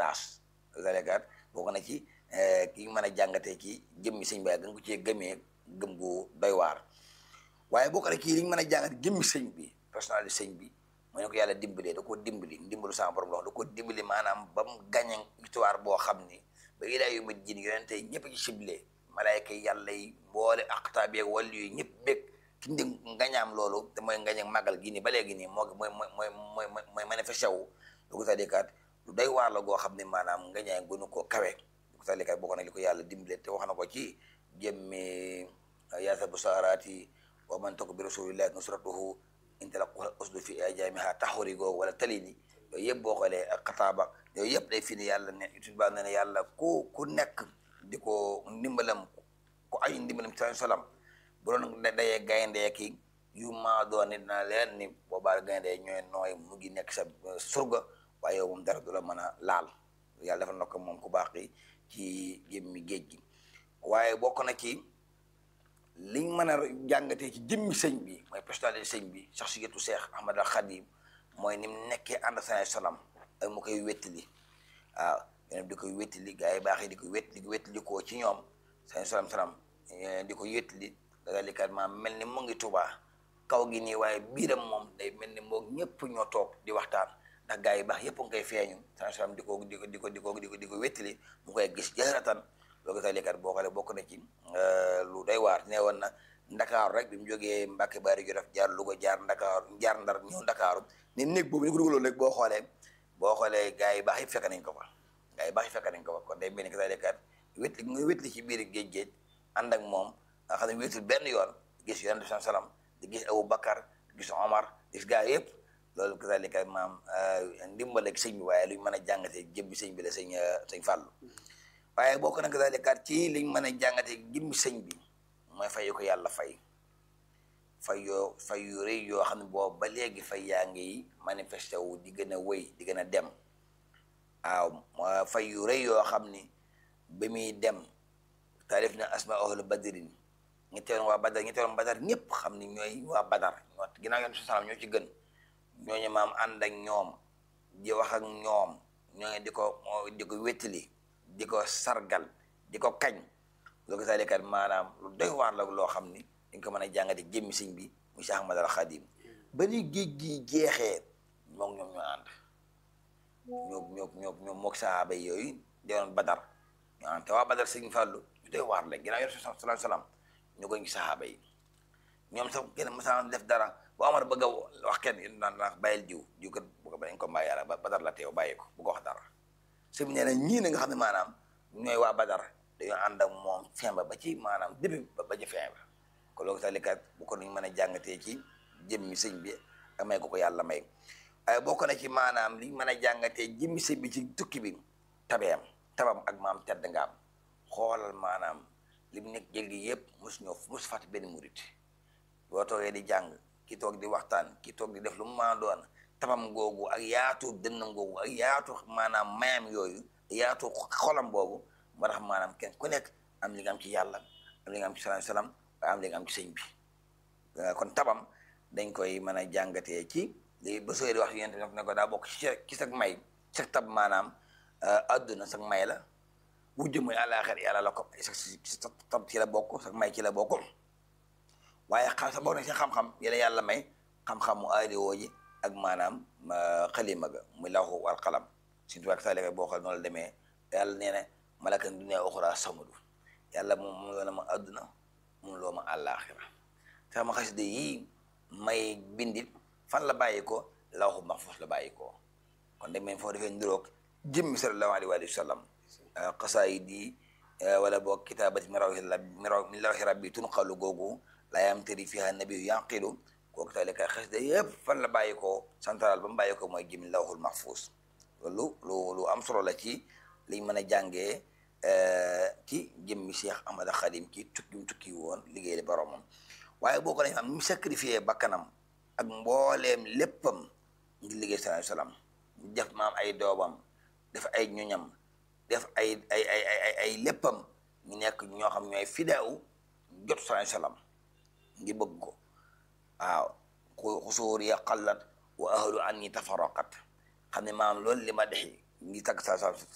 place zalekat bokk na ci ki mën a jàngatee ci jëmmi sëñ bi gën ko cee gëmee gëm gu doy waar waaye bokk na ci li ñu mën a jàngat jëmmi sëñ bi personnalité sëñ bi mooy ne ko yàlla dimbalee da koo dimbali ndimbalu sama borom la wax da koo dimbali maanaam ba mu gañe histoire boo xam ni ba ilaa yu ma jin yonente yi ñëpp ci ciblé malaayka yi yàlla yi mboole aqtaab yeeg wàllu yi ñëpp bég ci ndi ngañaam loolu te mooy ngañe màggal gi nii ba léegi nii mooy manifesté wu lu ko tadikaat lu doy waar la goo xam ne maanaam ngañaay gënu koo kawe lu ko tadikaat bokk na li ko yàlla dimbale te wax na ko ci jëmmi yaasa bu saaraati wa man tako bi rasulillahi nusratuhu intalaqul usdu fi ajamiha taxurigo wala talini yooyu yëpp boo xoolee ak xataaba yooyu yëpp day fi ne yàlla ne étude ba ne ne yàlla ku nekk di ko ndimbalam ku ay ndimbalam ci salam bu doon dayee gayndee ki yu maa doon ni dina leen ni boobaa gayndee ñooy nooy mu ngi nekk sa surga waaye yow moom dara du la mën a laal yàlla dafa nokk moom ku baax ki ci jëmmi géej gi waaye bokk na ci liñ mën a jàngatee ci jëmmi sëñ bi mooy personnalité sëñ bi saxsiyatu Cheikh Ahmad al Khadim mooy ni mu nekkee ànd sa salam ak mu koy wettali waaw yeneen di koy wettali gars yi baax yi di ko wettali koo ci ñoom sa salam di ko wettali dalikat ma mel ni mu ngi Tuubaa kaw gi nii waaye biiram moom day mel ni moom ñëpp ñoo toog di waxtaan ndax gars yi baax yëpp nga koy feeñu sa salam di ko wettali mu koy gis jaaratan loolu dalikat boo xoolee bokk na ci lu doy waar nee woon na Ndakaaru rek bi mu jógee Mbàkke Bari Jolof jaar Louga jaar Ndakaaru jaar Ndar ñëw Ndakaaru ne néeg boobu ni ko dugaloon rek boo xoolee gars yi baax yëpp fekk nañ ko fa kon day mel ni que dalikat wétli ci biir géej ànd ak moom nga xam ne wéetul benn yoon gis yonent bi salaam di gis Abu Bakar gis Omar gis gars yëpp loolu kazalika maam ndimbal ak sëñ bi waaye luñ mën a jàngatee jëmmi sëñ bi la sëñ Fàllu waaye bokk na kazalika ci liñ mën a jàngatee jëmmi sëñ bi mooy fay ko yàlla fay yu rëy yoo xam ne boobu ba léegi fay yaa ngi manifesté wu di gën a wëy di gën a dem waaw fay yu rëy yoo xam ni ba muy dem taarif na asma ahlu badrin ñetteeloon waa badar ñëpp xam ni ñooy waa badar ginnaaw yoon salaam ñoo ci gën ñooñu maam ànd ak ñoom di wax ak ñoom ñooñu di ko wéttali di ko sargal di ko kañ loolu salikat maanaam lu doy waar la loo xam ni dañ ko mën a jàngate jëmmi sëñ bi mu Cheikh Ahmad al Khadim ba ni géej gi jeexee moom ñoom ñoo ànd ñoom mook sahaaba yooyu deewoon badar ñoo ànd te waa badar sëñ Fàllu ñu doy waar la ginnaaw yoon salaam ñu koy gis sahaaba yi ñoom sax kenn masaan def dara bu Omar bëgg a wax kenn yéen daan wax bàyyil jiw kat bu ko bañ ko mbàyyi yàlla badar la teew bàyyi ko bu ko wax dara sëñ bi nee na ñii na nga xam ne maanaam ñooy waa badar dañoo ànd ak moom fin ba ci maanaam début ba ci fin ba ko loolu talikat bu ko nuñ mën a jàngatee ci jëmmi sëñ bi ak may ko yàlla may waaye bokk na ci maanaam liñ mën a jàngatee jëmmi sëñ bi ci tukki bi tabam ak maam tedd ngaam xoolal maanaam li mu nekk jël gi yëpp mos fàtte benn murit boo toogee di jàng ki toog di waxtaan ki toog di def lu mu maa doon tabam googu ak yaatu dënnam googu ak yaatu maanaam mayam yooyu yaatu xolam boobu moo tax maanaam kenn ku nekk am li nga am ci yàlla am li nga am ci salaam waaye am li nga am ci sëñ bi kon tabam dañ koy mën a jàngatee ci li ba sooy di wax yéen ne ko daa bokk ci sag may sag tab maanaam adduna sag may la wujj muy àllaaxira yàlla la ko sa tab ci la bokk sag may ci la bokk waaye sa bokk na si xam-xam yàlla may xam-xamu aadiyoo ji ak maanaam xalima ga muy lawxu wal qalam surtout ak salika boo xam noonu la demee yàlla nee na malakan dunya uxra samadu yàlla moom loo na ma adduna moom loo ma àllaaxira sama xasida yii may bindit fan la bàyyi ko lawxu mahfuus la bàyyi ko kon demee foo defee ndiroog jëmmi sallallahu alayhi wa sallam xasaayid yi wala boog kitaabati min lawxi rabbi tunqalu googu laa yamtari fiha nabiyu yanqilu kooku talika xasida yëpp fan la bàyyi ko central ba mu bàyyi ko mooy jëmmi lawxul mahfuus loolu lu am solo la ci liñ mën a jàngee ci jëmmi Cheikh Ahmad Khadim ci tukki woon liggéey boromam waaye boo ko dañ am ni mu sacrifié bakkanam ak mbooleem léppam ngir liggéey sallallahu alayhi wasallam def maam ay doomam def ay ñoñam def ay léppam ñu nekk ñoo xam ñooy fidaaw jot sallallahu alayhi wasallam ngir bëgg ko waaw xusuur ya qallat wa ahlu an ñi tafaraqat xam ne maam loolu li ma dexi ngi tagg sa